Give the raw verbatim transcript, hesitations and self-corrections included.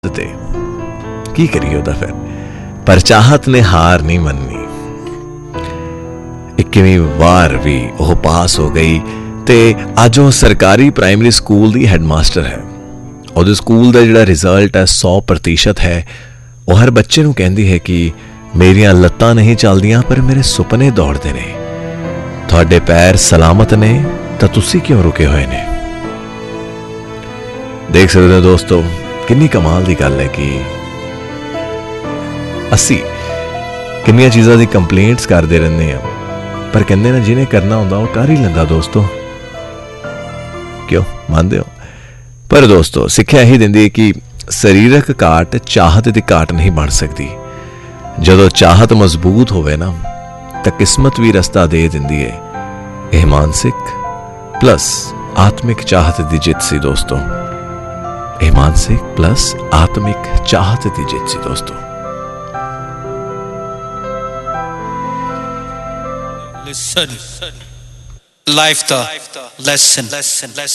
ते की करिए ओदा फिर, पर चाहत ने हार नहीं मननी। इक्कीवीं वार भी वह पास हो गई ते अज वह सरकारी प्राइमरी स्कूल दी हैडमास्टर है। और स्कूल का जिहड़ा रिजल्ट है सौ प्रतिशत है। वह हर बच्चे नूं कहंदी है कि मेरियां लत्तां नहीं चलदियां पर मेरे सुपने दौड़ते ने, तुहाडे पैर सलामत ने तां तुसीं क्यों रुके हुए ने। देख सकते हो दोस्तों कितनी कमाल की गल है कि असी कितनी चीज़ों की कंप्लेंट्स करते रहते हैं, पर कहते ना जिन्हें करना होंदा वो कर ही लेंदा दोस्तों। क्यों मानते हो? पर दोस्तों सिक्ख्या ही देंदी है कि शरीरक घाट चाहत की घाट नहीं बन सकती। जदों चाहत मजबूत होवे ना तो किस्मत भी रास्ता दे देंदी है। यह मानसिक प्लस आत्मिक चाहत की जित सी दोस्तों। यह मानसिक प्लस आत्मिक चाहत की जित सी दोस्तों। Listen, life the lesson.